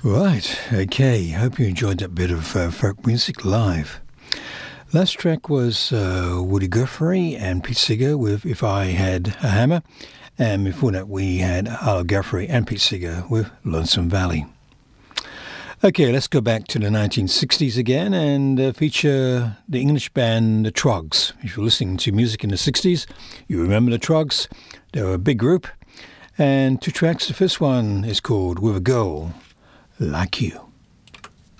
Right, okay. Hope you enjoyed that bit of folk music live. Last track was Woody Guthrie and Pete Seeger with If I Had a Hammer. And before that, we had Arlo Guthrie and Pete Seeger with Lonesome Valley. Okay, let's go back to the 1960s again and feature the English band The Troggs. If you're listening to music in the 60s, you remember The Troggs. They were a big group. And two tracks. The first one is called With a Girl Like You.